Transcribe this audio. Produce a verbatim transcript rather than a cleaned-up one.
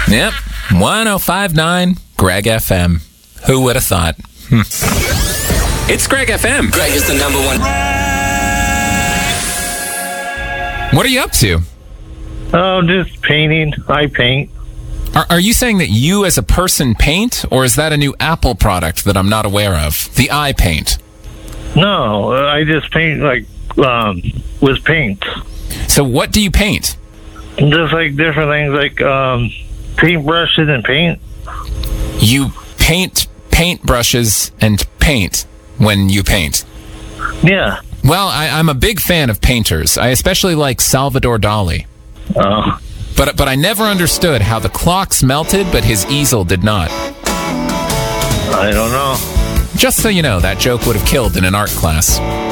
Yep, one oh five point nine Greg F M. Who would have thought? Hmm. It's Greg F M. Greg is the number one. What are you up to? Oh, just painting. I paint. Are, are you saying that you as a person paint, or is that a new Apple product that I'm not aware of? The eye paint. No, I just paint like um, with paint. So what do you paint? Just like different things like um, paintbrushes and paint. You paint paintbrushes and paint when you paint. Yeah. Well, I, I'm a big fan of painters. I especially like Salvador Dali. Oh. But but I never understood how the clocks melted, but his easel did not. I don't know. Just so you know, that joke would have killed in an art class.